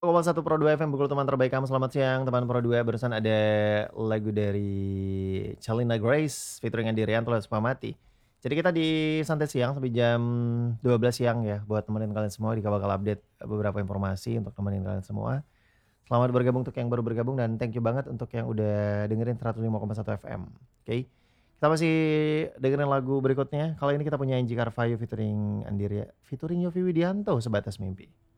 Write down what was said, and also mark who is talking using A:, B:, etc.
A: 101 Pro 2 FM Bengkulu teman terbaik kamu, selamat siang teman Pro 2. Barusan ada lagu dari Shalina Grace featuring Andi Rianto, Sukamati. Jadi kita di santai siang sampai jam 12 siang ya, buat temenin kalian semua. Dika bakal update beberapa informasi untuk temenin kalian semua. Selamat bergabung untuk yang baru bergabung dan thank you banget untuk yang udah dengerin 105,1 FM. Oke. Kita masih dengerin lagu berikutnya. Kali ini kita punya Inji Carvayo featuring Yofi Widianto, Sebatas Mimpi.